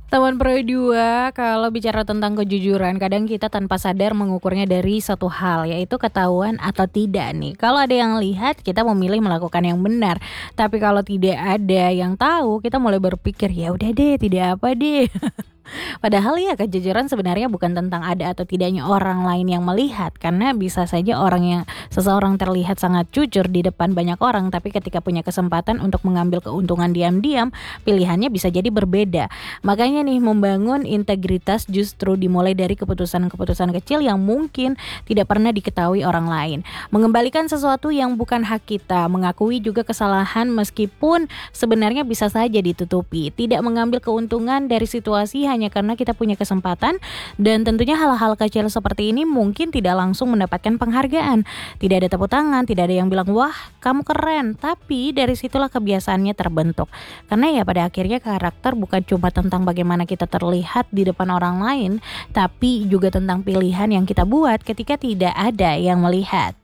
Teman Pro 2, kalau bicara tentang kejujuran, kadang kita tanpa sadar mengukurnya dari satu hal, yaitu ketahuan atau tidak nih. Kalau ada yang lihat, kita memilih melakukan yang benar. Tapi kalau tidak ada yang tahu, kita mulai berpikir, ya udah deh, tidak apa deh. Padahal ya kejujuran sebenarnya bukan tentang ada atau tidaknya orang lain yang melihat, karena bisa saja seseorang terlihat sangat jujur di depan banyak orang, tapi ketika punya kesempatan untuk mengambil keuntungan diam-diam, pilihannya bisa jadi berbeda. Makanya nih, membangun integritas justru dimulai dari keputusan-keputusan kecil yang mungkin tidak pernah diketahui orang lain. Mengembalikan sesuatu yang bukan hak kita, mengakui juga kesalahan meskipun sebenarnya bisa saja ditutupi, tidak mengambil keuntungan dari situasi hanya karena kita punya kesempatan, dan tentunya hal-hal kecil seperti ini mungkin tidak langsung mendapatkan penghargaan, tidak ada tepuk tangan, tidak ada yang bilang wah kamu keren, tapi dari situlah kebiasaannya terbentuk. Karena ya pada akhirnya karakter bukan cuma tentang bagaimana kita terlihat di depan orang lain, tapi juga tentang pilihan yang kita buat ketika tidak ada yang melihat.